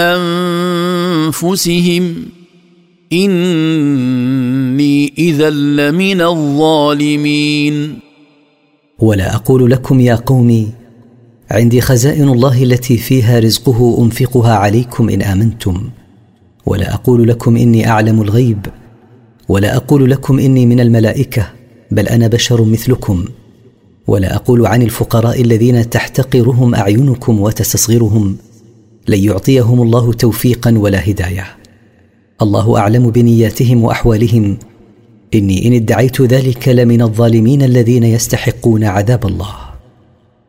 أنفسهم إني إذا لمن الظالمين. ولا أقول لكم يا قومي عندي خزائن الله التي فيها رزقه أنفقها عليكم إن آمنتم، ولا أقول لكم إني أعلم الغيب، ولا أقول لكم إني من الملائكة، بل أنا بشر مثلكم. ولا أقول عن الفقراء الذين تحتقرهم أعينكم وتستصغرهم لن يعطيهم الله توفيقا ولا هداية. الله أعلم بنياتهم وأحوالهم، إني إن ادعيت ذلك لمن الظالمين الذين يستحقون عذاب الله.